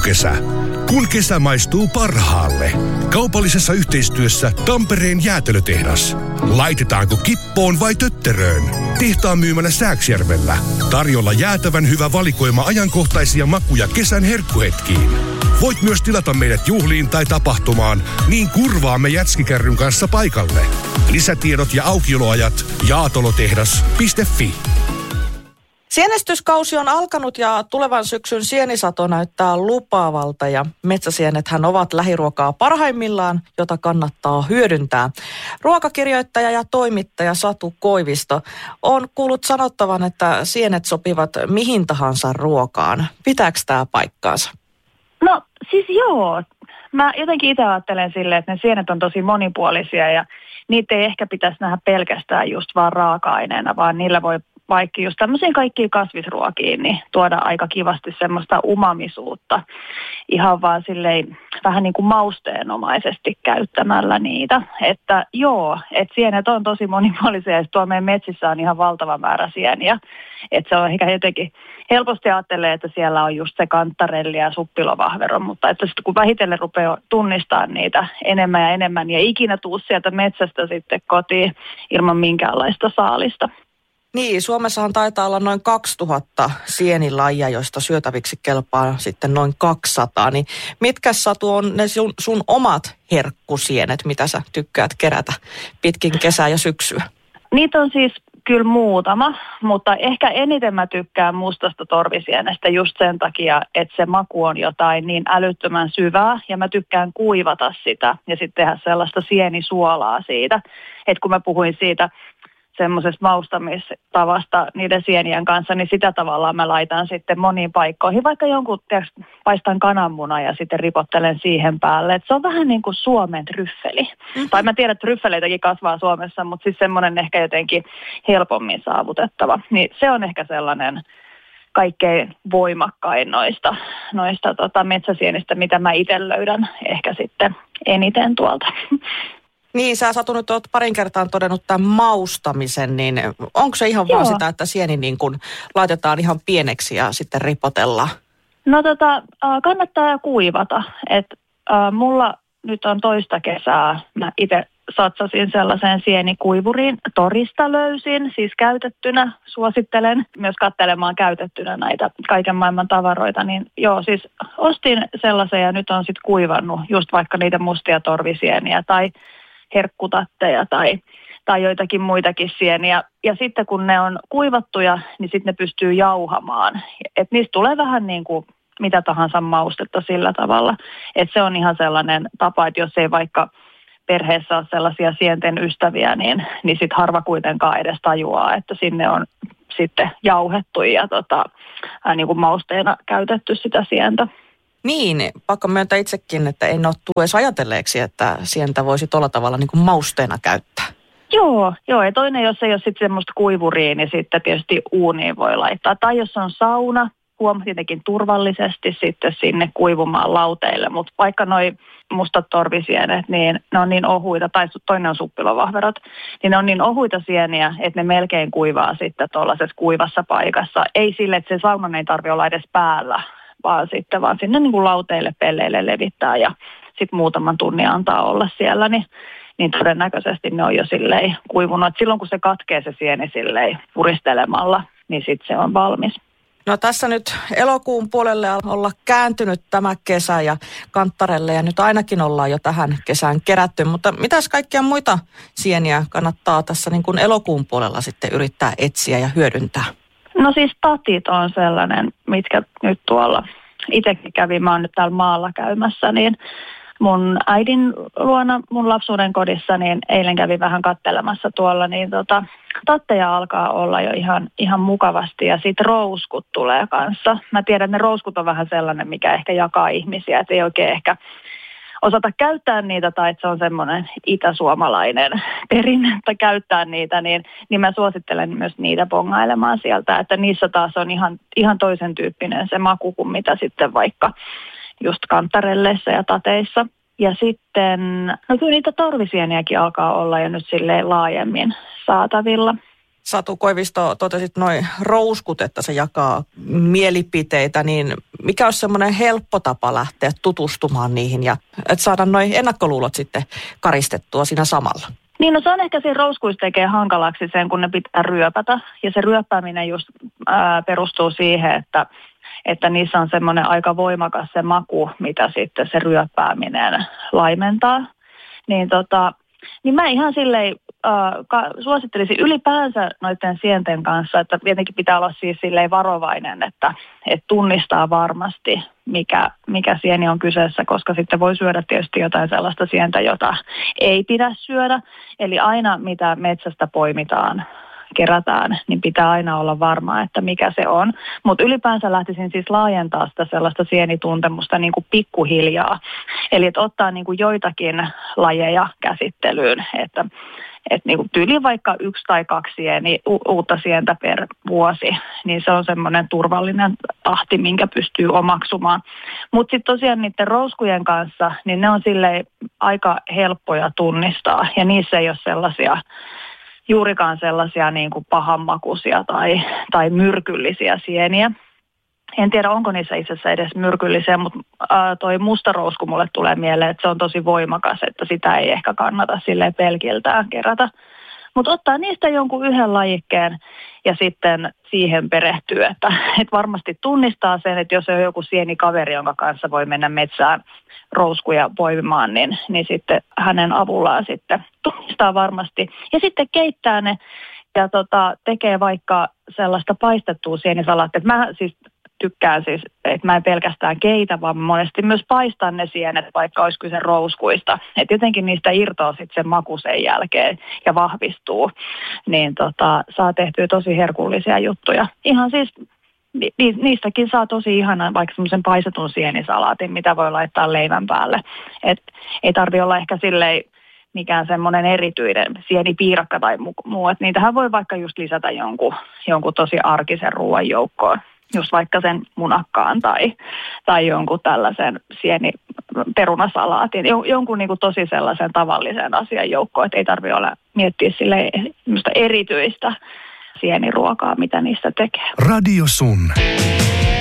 Makkukesä. Kun kesä maistuu parhaalle. Kaupallisessa yhteistyössä Tampereen jäätelötehdas. Laitetaanko kippoon vai tötteröön? Tehtaan myymänä Sääksjärvellä. Tarjolla jäätävän hyvä valikoima ajankohtaisia makuja kesän herkkuhetkiin. Voit myös tilata meidät juhliin tai tapahtumaan, niin kurvaamme jätskikärryn kanssa paikalle. Lisätiedot ja aukioloajat jaatolotehdas.fi. Sienestyskausi on alkanut ja tulevan syksyn sienisato näyttää lupaavalta ja metsäsienethän ovat lähiruokaa parhaimmillaan, jota kannattaa hyödyntää. Ruokakirjoittaja ja toimittaja Satu Koivisto on kuullut sanottavan, että sienet sopivat mihin tahansa ruokaan. Pitääkö tämä paikkaansa? No siis joo. Mä jotenkin itse ajattelen silleen, että ne sienet on tosi monipuolisia ja niitä ei ehkä pitäisi nähdä pelkästään just vaan raaka-aineena, vaan niillä voi vaikka just tämmöisiin kaikkiin kasvisruokiin, niin tuoda aika kivasti semmoista umamisuutta ihan vaan silleen vähän niin kuin mausteenomaisesti käyttämällä niitä. Että joo, että sienet on tosi monipuolisia ja tuolla meidän metsissä on ihan valtava määrä sieniä. Että se on ehkä jotenkin helposti ajattelee, että siellä on just se kantarelli ja suppilovahvero, mutta että sitten kun vähitellen rupeaa tunnistamaan niitä enemmän ja enemmän ja ikinä tuu sieltä metsästä sitten kotiin ilman minkäänlaista saalista. Niin, Suomessahan taitaa olla noin 2000 sienilajia, joista syötäviksi kelpaa sitten noin 200. Niin mitkä, Satu, on ne sun omat herkkusienet, mitä sä tykkäät kerätä pitkin kesää ja syksyä? Niitä on siis kyllä muutama, mutta ehkä eniten mä tykkään mustasta torvisienestä just sen takia, että se maku on jotain niin älyttömän syvää ja mä tykkään kuivata sitä ja sitten tehdä sellaista sienisuolaa siitä. Että kun mä puhuin siitä semmoisesta maustamistavasta niiden sienien kanssa, niin sitä tavallaan mä laitan sitten moniin paikkoihin. Vaikka jonkun paistan kananmunan ja sitten ripottelen siihen päälle. Et se on vähän niin kuin Suomen tryffeli. Mm-hmm. Tai mä tiedän, että tryffeleitäkin kasvaa Suomessa, mutta siis semmoinen ehkä jotenkin helpommin saavutettava. Niin se on ehkä sellainen kaikkein voimakkain noista metsäsienistä, mitä mä itse löydän ehkä sitten eniten tuolta. Niin, sä Satu nyt oot parin kertaan todennut tämän maustamisen, niin onko se ihan vaan sitä, että sieni niin kuin laitetaan ihan pieneksi ja sitten ripotellaan? No kannattaa kuivata. Mulla nyt on toista kesää, mä itse satsasin sellaiseen sienikuivuriin, torista löysin, siis käytettynä, suosittelen myös katselemaan käytettynä näitä kaiken maailman tavaroita, niin joo, siis ostin sellaisen ja nyt on sitten kuivannut just vaikka niitä mustia torvisieniä tai herkkutatteja tai joitakin muitakin sieniä. Ja sitten kun ne on kuivattuja, niin sitten ne pystyy jauhamaan. Että niistä tulee vähän niin kuin mitä tahansa maustetta sillä tavalla. Että se on ihan sellainen tapa, että jos ei vaikka perheessä ole sellaisia sienten ystäviä, niin sitten harva kuitenkaan edes tajuaa, että sinne on sitten jauhettu ja niin kuin mausteena käytetty sitä sientä. Niin, pakko myöntää itsekin, että en ole tullut edes ajatelleeksi, että sientä voisi tuolla tavalla niin kuin mausteena käyttää. Joo, ja toinen, jos ei ole sitten semmoista kuivuria, niin sitten tietysti uuniin voi laittaa. Tai jos on sauna, tietenkin turvallisesti sitten sinne kuivumaan lauteille. Mutta vaikka noi mustat torvisienet, niin ne on niin ohuita, tai toinen on suppilovahverot, niin ne on niin ohuita sieniä, että ne melkein kuivaa sitten tuollaisessa kuivassa paikassa. Ei sille, että se saunan ei tarvitse olla edes päällä, vaan sinne niin kuin lauteille, pelleille levittää ja sitten muutaman tunnin antaa olla siellä, niin todennäköisesti ne on jo silleen kuivunut. Et silloin kun se katkee se sieni silleen puristelemalla, niin sitten se on valmis. No tässä nyt elokuun puolelle olla kääntynyt tämä kesä ja kanttarelle ja nyt ainakin ollaan jo tähän kesään kerätty. Mutta mitäs kaikkia muita sieniä kannattaa tässä niin kuin elokuun puolella sitten yrittää etsiä ja hyödyntää? No siis tatit on sellainen, mitkä nyt tuolla itsekin kävin, mä oon nyt täällä maalla käymässä, niin mun äidin luona mun lapsuuden kodissa, niin eilen kävin vähän kattelemassa tuolla, niin tatteja alkaa olla jo ihan mukavasti ja sitten rouskut tulee kanssa. Mä tiedän, että ne rouskut on vähän sellainen, mikä ehkä jakaa ihmisiä, että ei oikein ehkä osata käyttää niitä tai että se on semmoinen itäsuomalainen perinne, että käyttää niitä, niin mä suosittelen myös niitä bongailemaan sieltä, että niissä taas on ihan toisen tyyppinen se maku kuin mitä sitten vaikka just kantarelleissa ja tateissa. Ja sitten, no kyllä niitä torvisieniäkin alkaa olla jo nyt silleen laajemmin saatavilla. Satu Koivisto, totesit noin rouskut, että se jakaa mielipiteitä, niin mikä olisi semmoinen helppo tapa lähteä tutustumaan niihin ja että saada noi ennakkoluulot sitten karistettua siinä samalla? Niin, no se on ehkä siinä rouskuissa tekee hankalaksi sen, kun ne pitää ryöpätä. Ja se ryöppääminen just perustuu siihen, että niissä on semmoinen aika voimakas se maku, mitä sitten se ryöppääminen laimentaa. Niin mä ihan silleen suosittelisin ylipäänsä noiden sienten kanssa, että tietenkin pitää olla siis silleen varovainen, että tunnistaa varmasti, mikä sieni on kyseessä, koska sitten voi syödä tietysti jotain sellaista sientä, jota ei pidä syödä. Eli aina mitä metsästä poimitaan, kerätään, niin pitää aina olla varma, että mikä se on. Mutta ylipäänsä lähtisin siis laajentaa sitä sellaista sienituntemusta niin kuin pikkuhiljaa. Eli että ottaa niin kuin joitakin lajeja käsittelyyn, että niin kuin tyyli vaikka 1 tai 2 uutta sientä per vuosi, niin se on semmoinen turvallinen tahti, minkä pystyy omaksumaan. Mutta sitten tosiaan niiden rouskujen kanssa, niin ne on silleen aika helppoja tunnistaa ja niissä ei ole juurikaan sellaisia niin kuin pahanmakuisia tai myrkyllisiä sieniä. En tiedä, onko niissä itse asiassa edes myrkyllisiä, mutta toi mustarousku mulle tulee mieleen, että se on tosi voimakas, että sitä ei ehkä kannata silleen pelkiltään kerätä. Mutta ottaa niistä jonkun yhden lajikkeen ja sitten siihen perehtyy, että varmasti tunnistaa sen, että jos on joku sienikaveri, jonka kanssa voi mennä metsään rouskuja poimimaan, niin sitten hänen avullaan sitten tunnistaa varmasti. Ja sitten keittää ne ja tekee vaikka sellaista paistettua sienisalaattia. Mä siis tykkään siis, että mä en pelkästään keitä, vaan monesti myös paistan ne sienet, vaikka olisi kyse rouskuista. Että jotenkin niistä irtoaa sitten sen maku sen jälkeen ja vahvistuu. Niin saa tehtyä tosi herkullisia juttuja. Ihan siis niistäkin saa tosi ihanan vaikka semmoisen paistetun sienisalaatin, mitä voi laittaa leivän päälle. Et ei tarvitse olla ehkä silleen mikään semmoinen erityinen sienipiirakka tai muu. Että niitähän voi vaikka just lisätä jonkun tosi arkisen ruoan joukkoon. Just vaikka sen munakkaan tai jonkun tällaisen sieniperunasalaatin. Jonkun niin kuin tosi sellaisen tavallisen asian joukkoon, että ei tarvitse miettiä silleen erityistä sieniruokaa, mitä niistä tekee. Radio Sun.